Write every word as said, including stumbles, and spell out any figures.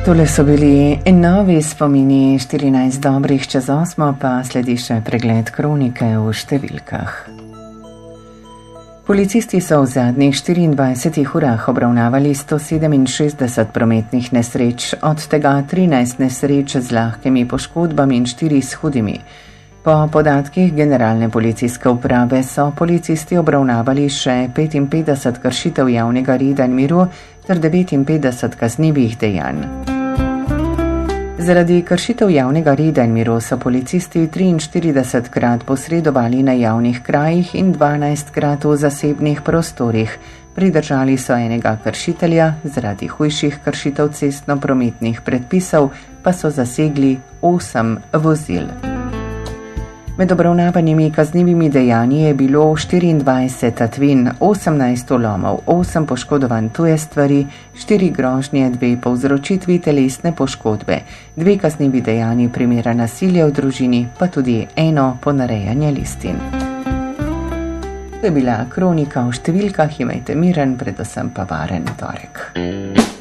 Tole so bili novi spomini, štirinajst dobrih čez osmo, pa sledi še pregled kronike v številkah. Policisti so v zadnjih štiriindvajsetih urah obravnavali sto sedeminšestdeset prometnih nesreč, od tega trinajst nesreč z lahkimi poškodbami in štiri s hudimi. Po podatkih Generalne policijske uprave so policisti obravnavali še petinpetdeset kršitev javnega reda in miru ter devetinpetdeset kaznivih dejanj. Zaradi kršitev javnega reda in miru so policisti triinštiridesetkrat posredovali na javnih krajih in dvanajstkrat v zasebnih prostorih. Pridržali so enega kršitelja, zaradi hujših kršitev cestno-prometnih predpisov pa so zasegli osem vozil. Med obravnavanimi kaznivimi dejanji je bilo štiriindvajset tatvin, osemnajst vlomov, osem poškodovanj tuje stvari, štiri grožnje, dve povzročitvi telesne poškodbe, dve kaznivi dejanji primera nasilja v družini, pa tudi eno ponarejanje listin. To je bila kronika v številkah, imejte miren, predvsem pa varen torek.